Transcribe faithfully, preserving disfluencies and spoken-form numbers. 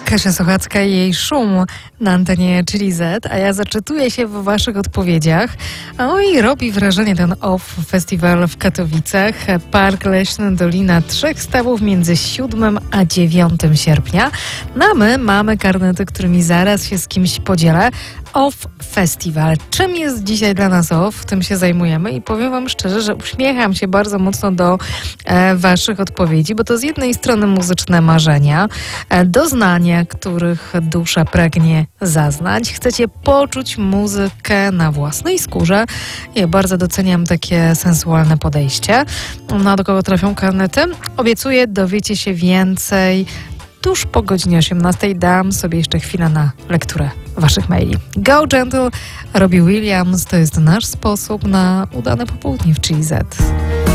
Kasia Sochacka i jej szum na antenie Chili Z, a ja zaczytuję się w waszych odpowiedziach. O i robi wrażenie ten Off Festiwal w Katowicach. Park Leśny Dolina Trzech Stawów między siódmym a dziewiątym sierpnia. No a my mamy karnety, którymi zaraz się z kimś podzielę. Off Festiwal. Czym jest dzisiaj dla nas Off? Tym się zajmujemy i powiem wam szczerze, że uśmiecham się bardzo mocno do e, waszych odpowiedzi, bo to z jednej strony muzyczne marzenia, e, doznania, których dusza pragnie zaznać. Chcecie poczuć muzykę na własnej skórze. Ja bardzo doceniam takie sensualne podejście. No a do kogo trafią karnety? Obiecuję, dowiecie się więcej tuż po godzinie osiemnastej. Dam sobie jeszcze chwilę na lekturę waszych maili. Go Gentle, Robbie Williams, to jest nasz sposób na udane popołudnie w Chili Z.